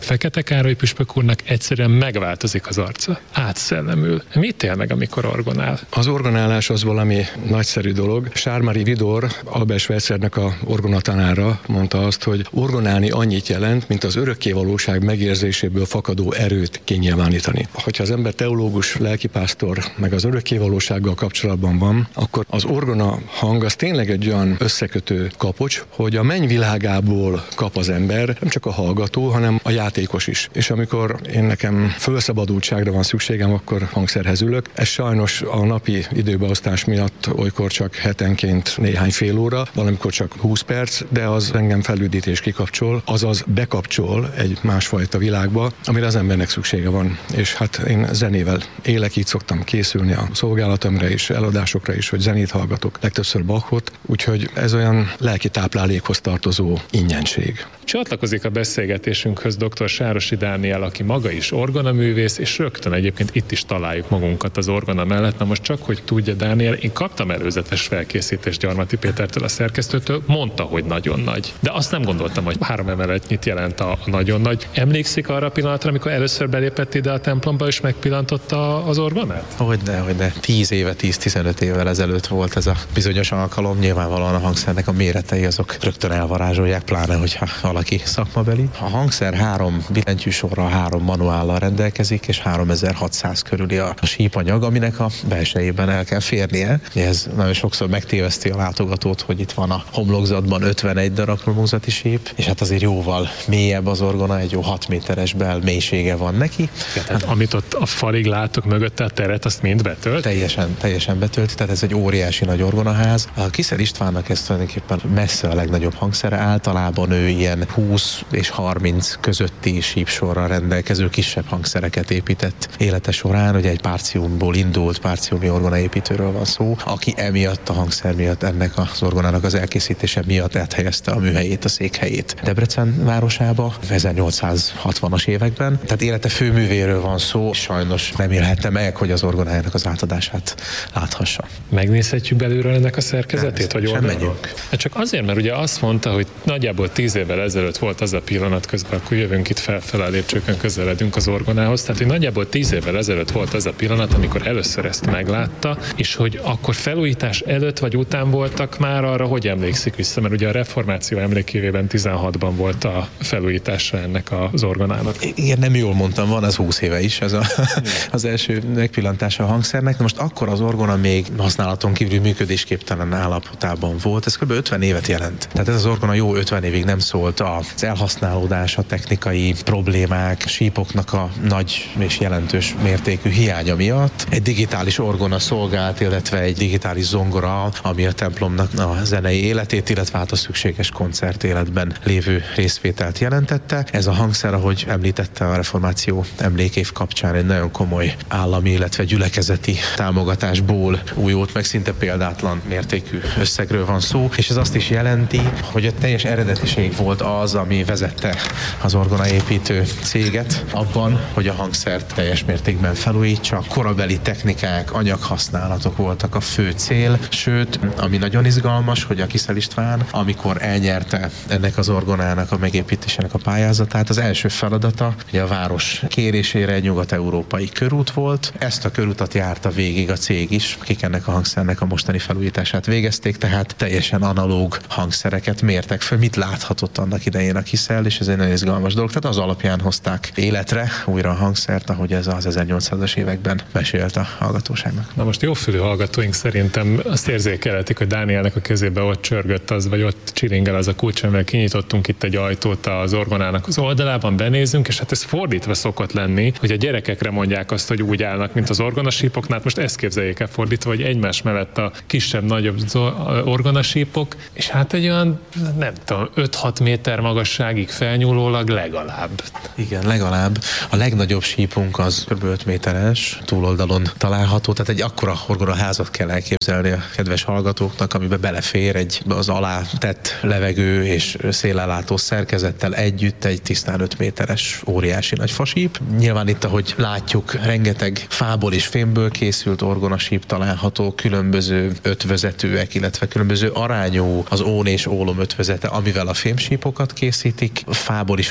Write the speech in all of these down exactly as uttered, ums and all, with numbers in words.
Fekete Károly püspök úrnak egyszerűen megváltozik az arca. Átszellemül. Mit él meg, amikor orgonál? Az orgonálás az valami nagyszerű dolog. Charles-Marie Widor, Albert Schweitzernek a orgonatanára mondta azt, hogy orgonálni annyit jelent, mint az örökkévalóság megérzéséből fakadó erőt kinyilvánítani. Hogyha az ember teológus, lelkipásztor, meg az örökkévalósággal kapcsolatban van, akkor az orgona hang az tényleg egy olyan összekötő kapocs, hogy a mennyvilágából kap az ember, nem csak a hallgató, hanem a játékos is. És amikor én nekem fölszabadultságra van szükségem, akkor hangszerhez ülök. Ez sajnos a napi időbeosztás miatt olykor csak hetenként néhány fél óra, valamikor csak húsz perc, de az engem felüdítés kikapcsol, azaz bekapcsol egy másfajta világba, amire az embernek szüksége van. És hát én zenével élek, így szoktam készülni a szolgálatomra is, eladásokra is, hogy zenét hallgatok, legtöbbször Bachot, úgyhogy ez olyan lelki táplálékhoz tartozó ingyenség. Csatlakozik a beszélgetésünkhöz dr. Sárosi Dániel, aki maga is orgonaművész, és rögtön egyébként itt is találjuk magunkat az orgona mellett. Na most csak, hogy tudja Dániel, én kaptam előzetes felkészítést Gyarmati Pétertől, a szerkesztőtől, mondta, hogy nagyon nagy. De azt nem gondoltam, hogy három emeletnyit jelent a nagyon nagy. Emlékszik arra a pillanatra, amikor először belépett ide a templomba, és megpillantotta az orgonát? Hogyne, hogyne. tíz éve, tíz-tizenöt évvel ezelőtt volt ez a bizonyos alkalom. Nyilvánvalóan a hangszernek a méretei azok rögtön elvarázsolják, pláne, hogyha valaki szakmabeli. A hangszer három billentyűsorral, három manuállal rendelkezik, és háromezer-hatszáz körüli a sípanyag, aminek a belsejében el kell férnie. Ez nagyon sokszor megtéveszti a látogatót, hogy itt van a homlokzatban ötvenegy darab homlokzati síp, és hát azért jóval mélyebb az orgona, egy jó hat méteres bel mélysége van neki. Ja, tehát amit ott a falig látok mögötte a teret, azt mind betölt? Teljesen, teljesen betölti, tehát ez egy óriási nagy orgonaház. A Kiszel Istvánnak ez tulajdonképpen messze a legnagyobb hangszere, általában ő ilyen húsz és harminc közötti sípsorral rendelkező kisebb hangszereket épített élete során, ugye egy Partiumból indult, Partiumi orgonaépítőről van szó, aki emiatt a hangszer miatt, ennek az orgonának az elkészítése miatt áthelyezte a műhelyét, a székhelyét Debrecen városába ezernyolcszázhatvanas években. Tehát élete főművéről van szó, és sajnos nem élhette meg, hogy az orgonájának az átadását láthassa. Megnézhetjük belülről ennek a szerkezetét? Nem, vagy sem megyünk. Hát csak azért, mert ugye azt mondta, hogy nagyjából tíz évvel ezelőtt volt az a pillanat, közben akkor jövünk itt felfelé a lépcsőkön, közeledünk az orgonához, tehát hogy nagyjából tíz évvel ezelőtt volt az a pillanat, amikor először ezt meglátta, és hogy akkor felújítás előtt vagy után voltak már arra, hogy emlékszik vissza, mert ugye a reformáció emlékévében tizenhatban volt a felújítása ennek az orgonának. Igen, nem jól mondtam, van ez húsz éve is, ez a, az első megpillantása a hangszernek. Na most akkor az orgona még használaton kívül működésképtelen állapotában volt, ez kb. ötven évet jelent. Tehát ez az orgona jó ötven évig nem szólt az elhasználódás, a technikai problémák, sípoknak a nagy és jelentős mértékű hiánya miatt. Egy digitális orgona szolgált, illetve egy digitális zongora, ami a templomnak a zenei életét, illetve hát a szükséges koncert életben lévő részvételt jelentette. Ez a hangszer, ahogy említette, a reformáció emlékév kapcsán egy nagyon komoly állami, illetve gyülekezeti támogatásból újult meg, szinte példátlan mértékű összegről van szó, és ez azt is jelenti, hogy a teljes eredetiség volt az, ami vezette az orgonaépítő céget abban, hogy a hangszert teljes mértékben felújítsa. Korabeli technikák, anyaghasználatok voltak a fő cél, sőt, ami nagyon izgalmas, hogy a Kiszel István, amikor elnyerte ennek az orgonának a megépítésének a pályázatát, az első feladata, hogy a város kérésére egy nyugat-európai körút volt. Ezt a körutat járta végig a cég is, akik ennek a hangszernek a mostani felújítását végezték, tehát teljesen analóg hangszereket mértek föl, mit láthatott annak idején a Kiszel, és ez egy nagyon izgalmas dolog. Tehát az alapján hozták életre újra a hangszert, ahogy ez az ezernyolcszázas években mesélt a hallgatóságnak. Na most jófülű hallgatóink szerintem azt érzékelhetik, hogy Dánielnek a kezébe ott csörgött az, vagy ott csiringel az a kulcs, amivel kinyitottunk itt egy ajtót az orgonának az oldalában, benézünk, és hát ez fordítva szokott lenni, hogy a gyerekekre mondják azt, hogy úgy állnak, mint az orgonasípoknál. Most ezt képzeljék el fordítva, hogy egymás mellett a kisebb, nagyobb orgonasípok, és hát egy olyan, nem tudom, öt-hat méter magasságig felnyúlólag legalább. Igen, legalább. A legnagyobb sípunk az kb. öt méteres, túloldalon található, tehát egy akkora orgonaházat kell elképzelni a kedves hallgatóknak, amiben belefér egy az alá tett levegő és szélellátó szerkezettel együtt egy tisztán öt méteres óriási nagy fasíp. Nyilván itt, ahogy látjuk, rengeteg fából és fémből készült orgonasíp található, különböző ötvözetőek, illetve különböző arányú az ón és ólom ötvözete, amivel a fémsípokat készítik. Fából is van rengeteg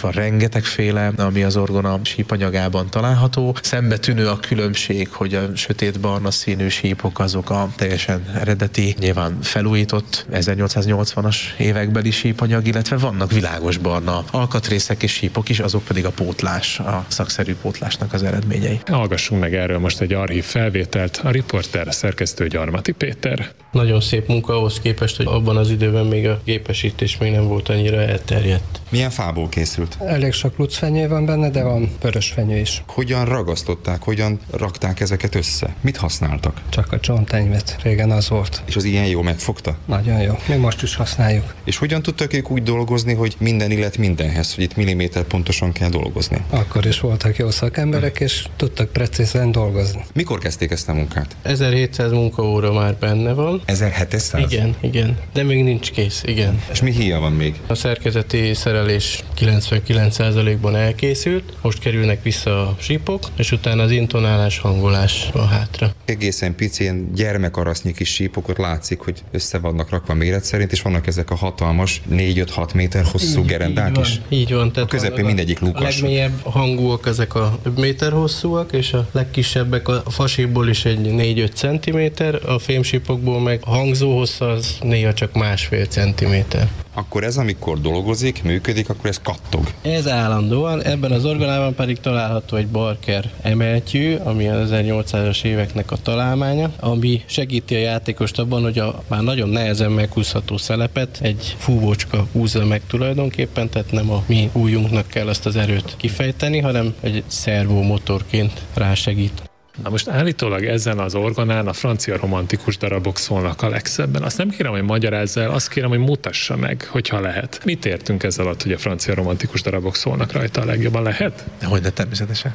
rengetegféle, ami az orgona sípanyagában található. Szembetűnő a különbség, hogy a sötétbarna színű sípok azok a teljesen eredeti, nyilván felújított ezernyolcszáznyolcvanas évekbeli sípanyag, illetve vannak világosbarna alkatrészek és sípok is, azok pedig a pótlás, a szakszerű pótlásnak az eredményei. Hallgassunk meg erről most egy archív felvételt, a riporter szerkesztő Gyarmati Péter. Nagyon szép munka ahhoz képest, hogy abban az időben még a gépesítés még nem volt annyira elterjedt. Milyen fából készült? Elég sok lucfenyő van benne, de van vörösfenyő is. Hogyan ragasztották, hogyan rakták ezeket össze? Mit használtak? Csak a csontenyvet. Régen az volt. És az ilyen jó megfogta? Nagyon jó. Mi most is használjuk. És hogyan tudtak ők úgy dolgozni, hogy minden illet mindenhez, hogy itt milliméter pontosan kell dolgozni? Akkor is voltak jó szakemberek, és tudtak precízen dolgozni. Mikor kezdték ezt a munkát? ezerhétszáz munkaóra már benne van. ezerhétszáz? Igen, igen. De még nincs kész, igen. És mi híja van még? A szerkezeti szerelés kilencvenkilenc százalékban elkészült, most kerülnek vissza a sípok, és utána az intonálás, hangolás van hátra. Egészen pici, ilyen gyermekarasznyi kis sípokot látszik, hogy össze vannak rakva méret szerint, és vannak ezek a hatalmas négy-öt-hat méter hosszú Így- gerendák így van, is. Így van. Tehát A közepén vannak mindegyik lukas. A legmélyebb hangúak ezek a több méter hosszúak, és a legkisebbek a fasíból is egy négy-öt centiméter, a fémsípokból meg a hangzó hossza az néha csak másfél centiméter. Akkor ez, amikor dolgozik, működik, akkor ez kattog. Ez állandóan, ebben az orgonában pedig található egy Barker emeltyű, ami az ezernyolcszázas éveknek a találmánya, ami segíti a játékost abban, hogy a már nagyon nehezen meghúzható szelepet egy fúvócska húzza meg tulajdonképpen, tehát nem a mi ujjunknak kell azt az erőt kifejteni, hanem egy szervó motorként rásegít. Na most állítólag ezen az orgonán a francia romantikus darabok szólnak a legszebben. Azt nem kérem, hogy magyarázz el, azt kérem, hogy mutassa meg, hogyha lehet. Mit értünk ez alatt, hogy a francia romantikus darabok szólnak rajta a legjobban? Lehet? Hogyne, természetesen.